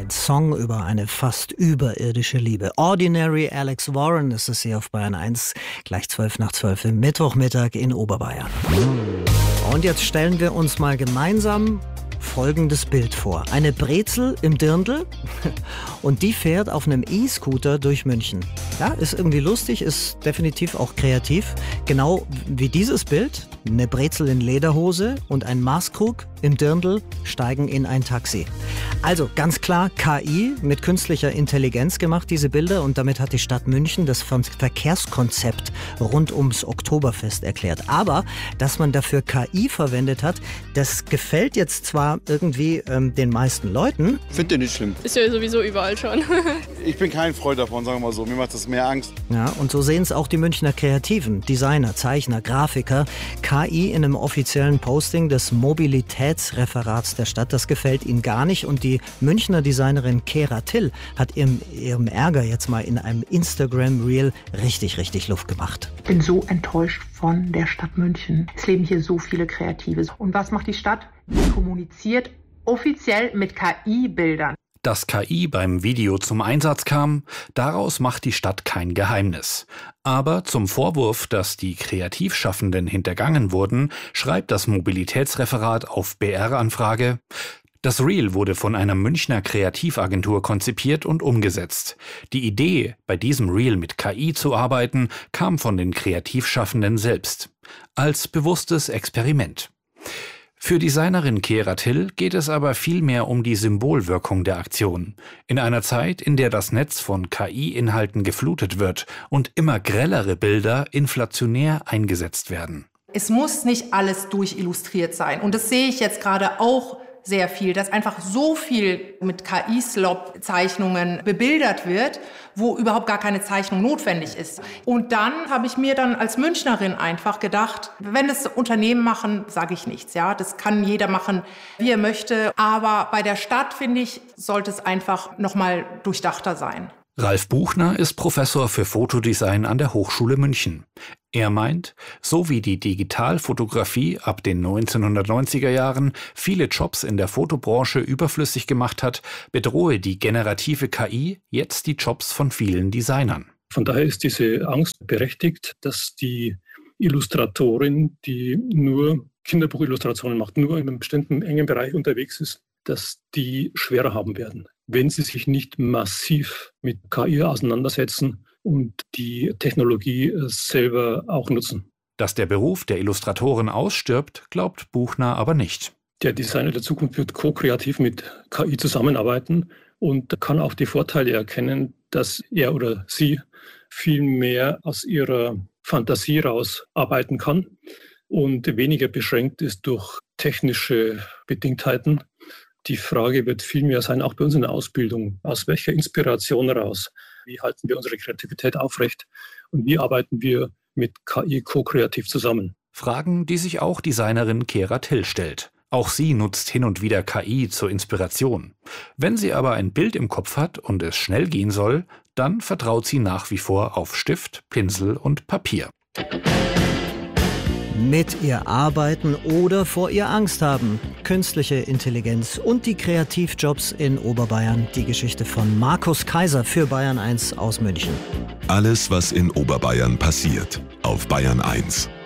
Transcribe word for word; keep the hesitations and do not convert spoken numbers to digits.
Ein Song über eine fast überirdische Liebe. Ordinary Alex Warren ist es hier auf Bayern eins, gleich zwölf nach zwölf im Mittwochmittag in Oberbayern. Und jetzt stellen wir uns mal gemeinsam folgendes Bild vor. Eine Brezel im Dirndl und die fährt auf einem E-Scooter durch München. Ja, ist irgendwie lustig, ist definitiv auch kreativ. Genau wie dieses Bild. Eine Brezel in Lederhose und ein Maßkrug im Dirndl steigen in ein Taxi. Also ganz klar K I mit künstlicher Intelligenz gemacht, diese Bilder. Und damit hat die Stadt München das Verkehrskonzept rund ums Oktoberfest erklärt. Aber, dass man dafür K I verwendet hat, das gefällt jetzt zwar irgendwie ähm, den meisten Leuten. Finde ich nicht schlimm. Ist ja sowieso überall schon. Ich bin kein Freund davon, sagen wir mal so. Mir macht das mehr Angst. Ja, und so sehen es auch die Münchner Kreativen, Designer, Zeichner, Grafiker. K I in einem offiziellen Posting des Mobilitätsreferats der Stadt, das gefällt ihnen gar nicht. Und die Münchner Designerin Kera Till hat ihrem, ihrem Ärger jetzt mal in einem Instagram-Reel richtig, richtig Luft gemacht. Ich bin so enttäuscht von der Stadt München. Es leben hier so viele Kreative. Und was macht die Stadt? Sie kommuniziert offiziell mit K I-Bildern. Dass K I beim Video zum Einsatz kam, daraus macht die Stadt kein Geheimnis. Aber zum Vorwurf, dass die Kreativschaffenden hintergangen wurden, schreibt das Mobilitätsreferat auf B R-Anfrage: Das Reel wurde von einer Münchner Kreativagentur konzipiert und umgesetzt. Die Idee, bei diesem Reel mit K I zu arbeiten, kam von den Kreativschaffenden selbst. Als bewusstes Experiment. Für Designerin Kera Till geht es aber vielmehr um die Symbolwirkung der Aktion. In einer Zeit, in der das Netz von K I-Inhalten geflutet wird und immer grellere Bilder inflationär eingesetzt werden. Es muss nicht alles durchillustriert sein. Und das sehe ich jetzt gerade auch sehr viel, dass einfach so viel mit K I-Slop-Zeichnungen bebildert wird, wo überhaupt gar keine Zeichnung notwendig ist. Und dann habe ich mir dann als Münchnerin einfach gedacht, wenn das Unternehmen machen, sage ich nichts. Ja, das kann jeder machen, wie er möchte. Aber bei der Stadt, finde ich, sollte es einfach noch mal durchdachter sein. Ralf Buchner ist Professor für Fotodesign an der Hochschule München. Er meint, so wie die Digitalfotografie ab den neunzehnhundertneunziger Jahren viele Jobs in der Fotobranche überflüssig gemacht hat, bedrohe die generative K I jetzt die Jobs von vielen Designern. Von daher ist diese Angst berechtigt, dass die Illustratorin, die nur Kinderbuchillustrationen macht, nur in einem bestimmten engen Bereich unterwegs ist, dass die schwerer haben werden, wenn sie sich nicht massiv mit K I auseinandersetzen und die Technologie selber auch nutzen. Dass der Beruf der Illustratoren ausstirbt, glaubt Buchner aber nicht. Der Designer der Zukunft wird ko-kreativ mit K I zusammenarbeiten und kann auch die Vorteile erkennen, dass er oder sie viel mehr aus ihrer Fantasie raus arbeiten kann und weniger beschränkt ist durch technische Bedingtheiten. Die Frage wird vielmehr sein, auch bei uns in der Ausbildung, aus welcher Inspiration heraus, wie halten wir unsere Kreativität aufrecht und wie arbeiten wir mit K I ko-kreativ zusammen? Fragen, die sich auch Designerin Kera Till stellt. Auch sie nutzt hin und wieder K I zur Inspiration. Wenn sie aber ein Bild im Kopf hat und es schnell gehen soll, dann vertraut sie nach wie vor auf Stift, Pinsel und Papier. Mit ihr arbeiten oder vor ihr Angst haben. Künstliche Intelligenz und die Kreativjobs in Oberbayern. Die Geschichte von Markus Kaiser für Bayern eins aus München. Alles, was in Oberbayern passiert, auf Bayern eins.